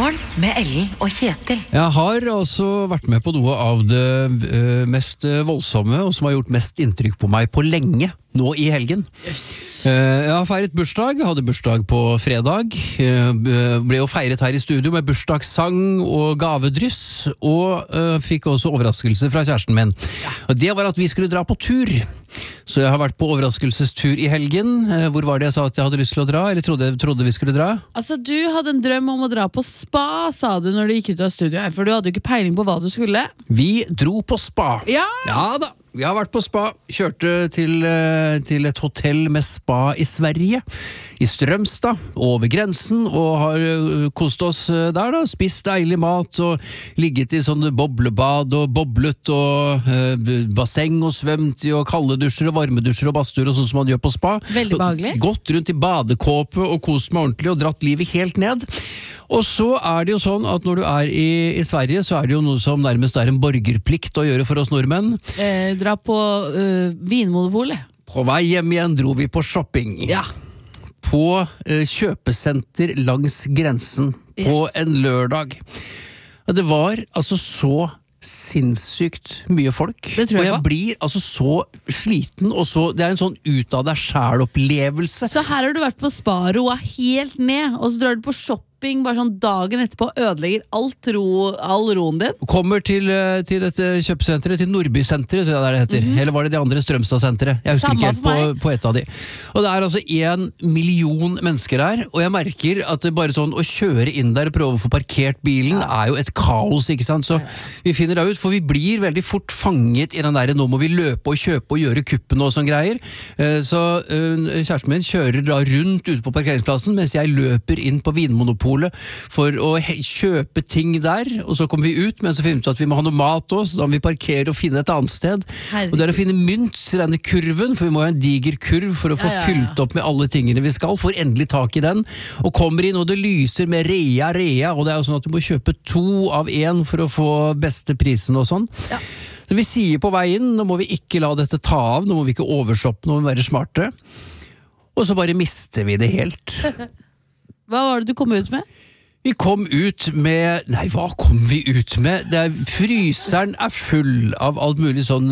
Morgen med Ellen og Kjetil. Jeg har altså vært med på noe av det mest voldsomme og som har gjort mest inntrykk på meg på lenge, nå i helgen. Jeg har feiret bursdag, hadde bursdag på fredag, ble jo feiret her i studio med bursdagssang og gavedryss, og fikk også overraskelse fra kjæresten min. Og det var at vi skulle dra på tur. Så jeg har vært på overraskelsestur i helgen. Hvor var det jeg sa at jeg hadde lyst til å dra, eller trodde vi skulle dra? Altså, du hadde en drøm om å dra på spa, sa du når du gikk ut av studio her, for du hadde jo ikke peiling på hva du skulle. Vi dro på spa. Ja! Ja da. Vi har vært på spa, kjørte til et hotell med spa i Sverige, i Strømstad, over grensen, og har kost oss der da, spist deilig mat, og ligget i sånne boblebad, og boblet, og basseng, og svømt i, og kalde dusjer, og varmedusjer, og bastuer, og sånn som man gjør på spa. Veldig behagelig. Gått rundt i badekåpe, og kost meg ordentlig, og dratt livet helt ned. Og så er det jo sånn at når du er i Sverige, så er det jo noe som nærmest er en borgerplikt å gjøre for oss nordmenn. Dra på Vinmonopolet. På vei hjem igjen dro vi på shopping. Ja. På kjøpesenter langs grensen på en lørdag. Det var altså så sinnssykt mye folk. Det tror jeg og jeg på. blir altså så sliten, og så, det er en sånn ut av deg selv opplevelse. Så her har du vært på spa, roa helt ned, og så drar du på shopping bare sånn dagen etterpå, ødelegger all roen din. Kommer til dette kjøpesenteret, til Nordbysenteret, tror jeg det heter. Eller var det de andre Strømstad-senteret? Jeg husker Samme ikke helt på et av de. Og det er altså 1 million mennesker der, og jeg merker at det bare sånn å kjøre inn der og prøve å få parkert bilen er jo et kaos, ikke sant? Så vi finner det ut, for vi blir veldig fort fanget i den der, nå må vi løpe og kjøpe og gjøre kuppen og sånn greier. Så kjæresten min kjører da rundt ute på parkeringsplassen, mens jeg løper inn på Vinmonopolet for å kjøpe ting der, og så kommer vi ut, men så finner vi ut at vi må ha noe mat også, så da må vi parkere og finne et annet sted. Herregud. Og det er å finne mynt til denne kurven, for vi må ha en diger kurv for å få fylt opp med alle tingene vi skal, får endelig tak i den, og kommer inn, og det lyser med rea, og det er jo sånn at du må kjøpe 2 av 1 for å få beste prisen og sånn. Ja. Så vi sier på veien, nå må vi ikke la dette ta av, nå må vi ikke overshoppe, nå må vi være smarte, og så bare mister vi det helt. Hva var det du kom ut med? Vi kom ut med... Nei, hva kom vi ut med? Fryseren er full av alt mulig sånn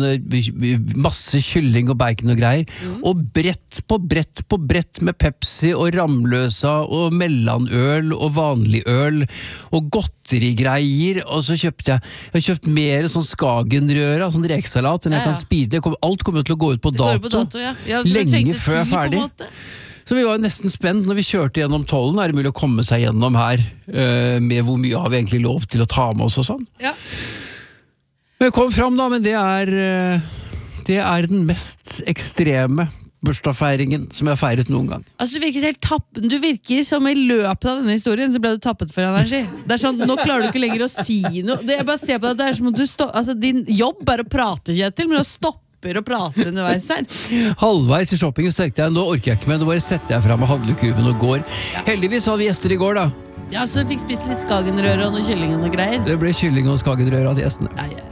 masse kylling og bacon og greier. Og brett på brett med Pepsi og Ramløsa og mellanøl og vanlig øl og godterigreier. Og så kjøpte jeg har kjøpt mer sånn skagenrøra, sånn rekesalat enn jeg kan spise. Alt kommer til å gå ut på dato. Lenge før jeg er ferdig. Så vi var nesten spent når vi kjørte gjennom tollen. Er det mulig å komme seg gjennom her med hvor mye har vi egentlig lov til å ta med oss og sånn? Ja. Men jeg kom fram da, men det er den mest ekstreme bursdagsfeiringen som jeg har feiret noen gang. Altså, du virker som i løpet av denne historien så ble du tappet for energi. Det er sånn, nå klarer du ikke lenger å si noe. Jeg bare ser på deg, det er som om din jobb er å prate, Kjetil, men å stoppe og prate underveis her. Halvveis i shoppingen så tenkte jeg, nå orker jeg ikke mer, nå bare setter jeg frem med handlekurven og går. Heldigvis hadde vi gjester i går da. Ja, så du fikk spist litt skagenrøre og noe kylling og noe greier. Det ble kylling og skagenrøre av de gjestene. Ja.